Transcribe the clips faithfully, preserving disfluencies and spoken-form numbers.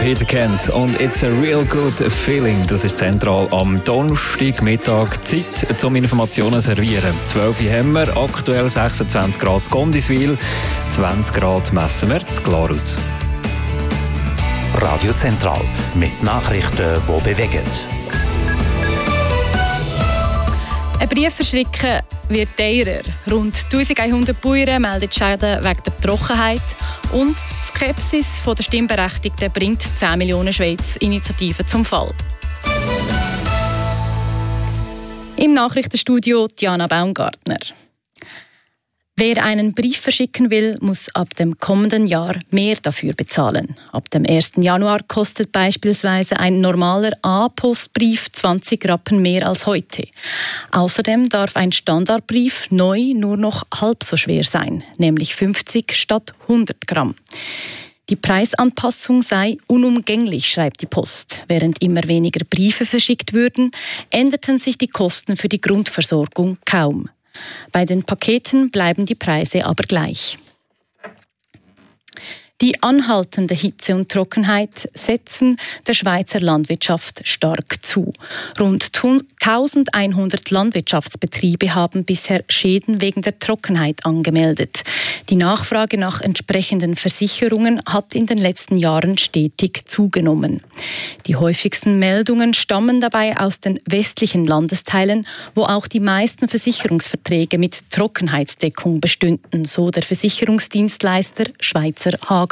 Hit kennt. Und it's a real good feeling. Das ist zentral am Donnerstagmittag. Zeit zum Informationen servieren. zwölf Uhr haben wir, aktuell sechsundzwanzig Grad in Gondiswil, zwanzig Grad messen wir in Glarus. Radio Zentral mit Nachrichten, die bewegen. Ein Briefverschicken wird teurer. Rund eintausendeinhundert Bauern melden Schäden wegen der Trockenheit. Und die Skepsis der Stimmberechtigten bringt zehn Millionen Schweiz-Initiativen zum Fall. Im Nachrichtenstudio Diana Baumgartner. Wer einen Brief verschicken will, muss ab dem kommenden Jahr mehr dafür bezahlen. Ab dem ersten Januar kostet beispielsweise ein normaler A-Postbrief zwanzig Rappen mehr als heute. Außerdem darf ein Standardbrief neu nur noch halb so schwer sein, nämlich fünfzig statt hundert Gramm. Die Preisanpassung sei unumgänglich, schreibt die Post. Während immer weniger Briefe verschickt würden, änderten sich die Kosten für die Grundversorgung kaum. Bei den Paketen bleiben die Preise aber gleich. Die anhaltende Hitze und Trockenheit setzen der Schweizer Landwirtschaft stark zu. Rund eintausendeinhundert Landwirtschaftsbetriebe haben bisher Schäden wegen der Trockenheit angemeldet. Die Nachfrage nach entsprechenden Versicherungen hat in den letzten Jahren stetig zugenommen. Die häufigsten Meldungen stammen dabei aus den westlichen Landesteilen, wo auch die meisten Versicherungsverträge mit Trockenheitsdeckung bestünden, so der Versicherungsdienstleister Schweizer Hagel.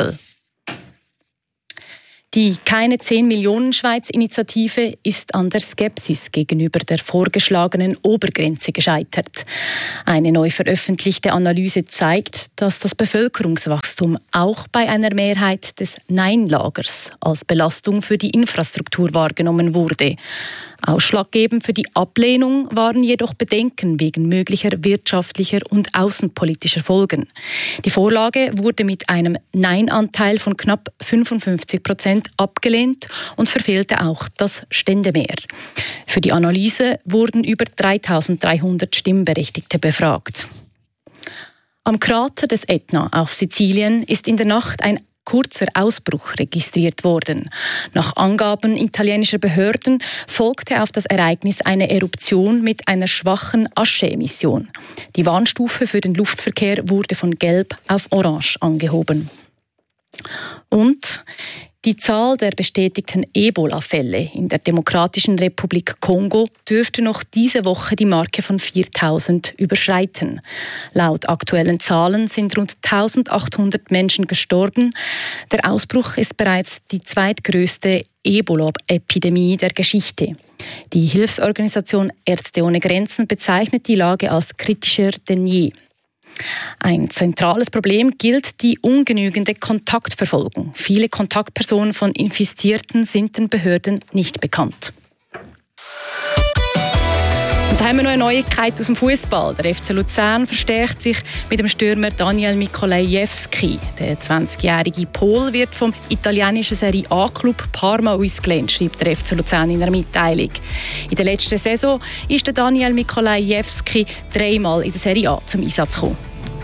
Die Keine zehn Millionen Schweiz-Initiative ist an der Skepsis gegenüber der vorgeschlagenen Obergrenze gescheitert. Eine neu veröffentlichte Analyse zeigt, dass das Bevölkerungswachstum auch bei einer Mehrheit des Nein-Lagers als Belastung für die Infrastruktur wahrgenommen wurde. Ausschlaggebend für die Ablehnung waren jedoch Bedenken wegen möglicher wirtschaftlicher und außenpolitischer Folgen. Die Vorlage wurde mit einem Nein-Anteil von knapp fünfundfünfzig Prozent abgelehnt und verfehlte auch das Ständemehr. Für die Analyse wurden über dreitausenddreihundert Stimmberechtigte befragt. Am Krater des Ätna auf Sizilien ist in der Nacht ein kurzer Ausbruch registriert worden. Nach Angaben italienischer Behörden folgte auf das Ereignis eine Eruption mit einer schwachen Ascheemission. Die Warnstufe für den Luftverkehr wurde von Gelb auf Orange angehoben. Und die Zahl der bestätigten Ebola-Fälle in der Demokratischen Republik Kongo dürfte noch diese Woche die Marke von viertausend überschreiten. Laut aktuellen Zahlen sind rund eintausendachthundert Menschen gestorben. Der Ausbruch ist bereits die zweitgrößte Ebola-Epidemie der Geschichte. Die Hilfsorganisation Ärzte ohne Grenzen bezeichnet die Lage als kritischer denn je. Ein zentrales Problem gilt die ungenügende Kontaktverfolgung. Viele Kontaktpersonen von Infizierten sind den Behörden nicht bekannt. Und da haben wir noch eine Neuigkeit aus dem Fußball. Der F C Luzern verstärkt sich mit dem Stürmer Daniel Mikolajewski. Der zwanzigjährige Pol wird vom italienischen Serie A-Club Parma ausgelehnt, schreibt der F C Luzern in einer Mitteilung. In der letzten Saison ist der Daniel Mikolajewski dreimal in der Serie A zum Einsatz gekommen.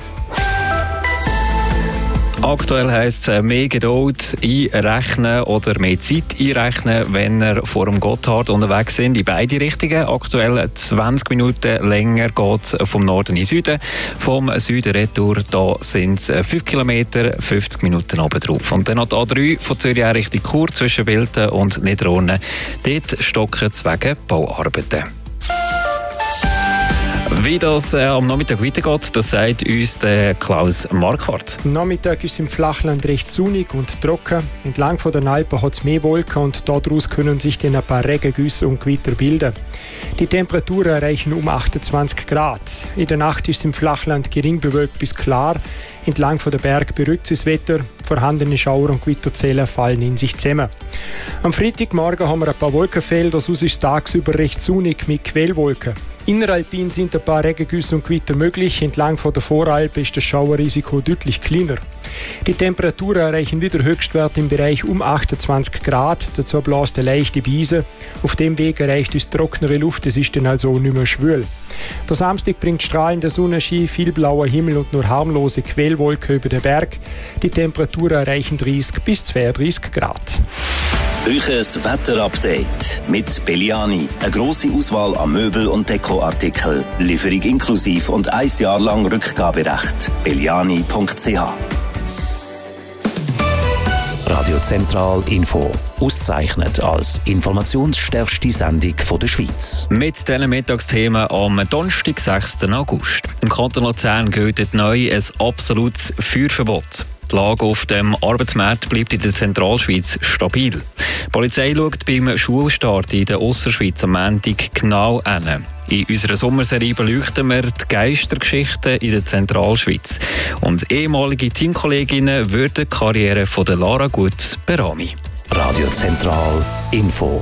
Aktuell heisst es mehr Geduld einrechnen oder mehr Zeit einrechnen, wenn ihr vor dem Gotthard unterwegs sind. In beide Richtungen. Aktuell zwanzig Minuten länger geht es vom Norden in den Süden. Vom Süden retour da sind es fünf Kilometer, fünfzig Minuten oben drauf. Und dann noch die A drei von Zürich Richtung Chur zwischen Wilten und Niederornen. Dort stocken es wegen Bauarbeiten. Wie das äh, am Nachmittag weitergeht, das sagt uns der Klaus Marquardt. Am Nachmittag ist es im Flachland recht sonnig und trocken. Entlang von den Alpen hat es mehr Wolken und daraus können sich dann ein paar Regengüsse und Gewitter bilden. Die Temperaturen erreichen um achtundzwanzig Grad. In der Nacht ist es im Flachland gering bewölkt bis klar. Entlang von der Berg berückt das Wetter. Vorhandene Schauer- und Gewitterzellen fallen in sich zusammen. Am Freitagmorgen haben wir ein paar Wolkenfelder, sonst ist es tagsüber recht sonnig mit Quellwolken. Inneralpin sind ein paar Regengüsse und Gewitter möglich. Entlang von der Voralpe ist das Schauerrisiko deutlich kleiner. Die Temperaturen erreichen wieder Höchstwerte im Bereich um achtundzwanzig Grad. Dazu bläst eine leichte Brise. Auf dem Weg erreicht uns trocknere Luft, es ist dann also nicht mehr schwül. Der Samstag bringt strahlender Sonnenschein, viel blauer Himmel und nur harmlose Quellwolken über den Berg. Die Temperaturen erreichen dreißig bis zweiunddreißig Grad. Euches Wetterupdate mit Belliani. Eine grosse Auswahl an Möbel- und Dekoartikel. Lieferung inklusiv und ein Jahr lang Rückgaberecht. belliani punkt c h. Radio Zentral Info. Ausgezeichnet als informationsstärkste Sendung der Schweiz. Mit diesen Mittagsthemen am Donnerstag, sechsten August. Im Kanton Luzern gilt neu ein absolutes Feuerverbot. Die Lage auf dem Arbeitsmarkt bleibt in der Zentralschweiz stabil. Die Polizei schaut beim Schulstart in der Ausserschweiz am Montag genau hin. In unserer Sommerserie beleuchten wir die Geistergeschichten in der Zentralschweiz. Und ehemalige Teamkolleginnen würden die Karriere von der Lara Gut berami. Radio Zentral Info.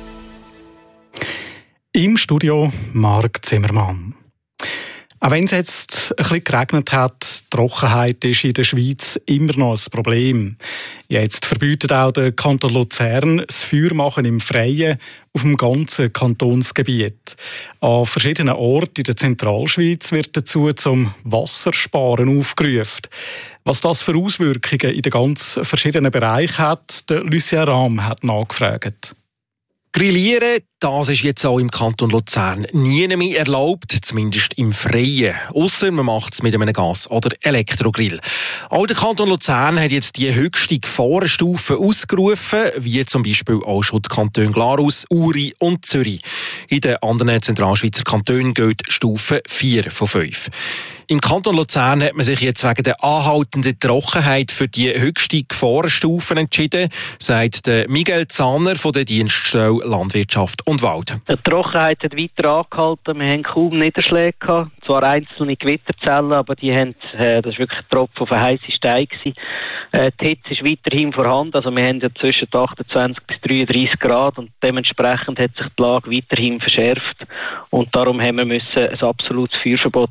Im Studio Marc Zimmermann. Auch wenn es jetzt ein bisschen geregnet hat, die Trockenheit ist in der Schweiz immer noch ein Problem. Jetzt verbietet auch der Kanton Luzern das Feuermachen im Freien auf dem ganzen Kantonsgebiet. An verschiedenen Orten in der Zentralschweiz wird dazu zum Wassersparen aufgerufen. Was das für Auswirkungen in den ganz verschiedenen Bereichen hat, der Lucien Rahm hat nachgefragt. Grillieren, das ist jetzt auch im Kanton Luzern nie mehr erlaubt, zumindest im Freien. Ausser man macht es mit einem Gas- oder Elektrogrill. Auch der Kanton Luzern hat jetzt die höchste Gefahrenstufe ausgerufen, wie zum Beispiel auch schon die Kantone Glarus, Uri und Zürich. In den anderen Zentralschweizer Kantonen gilt Stufe vier von fünf. Im Kanton Luzern hat man sich jetzt wegen der anhaltenden Trockenheit für die höchste Gefahrenstufe entschieden, sagt Miguel Zahner von der Dienststelle Landwirtschaft und Wald. Die Trockenheit hat weiter angehalten. Wir haben kaum Niederschläge gehabt. Zwar einzelne Gewitterzellen, aber die haben, äh, das war wirklich ein Tropfen auf einen heissen Stein gewesen. Äh, die Hitze ist weiterhin vorhanden. Also wir haben ja zwischen achtundzwanzig bis dreiunddreißig Grad und dementsprechend hat sich die Lage weiterhin verschärft. Und darum haben wir müssen ein absolutes Feuerverbot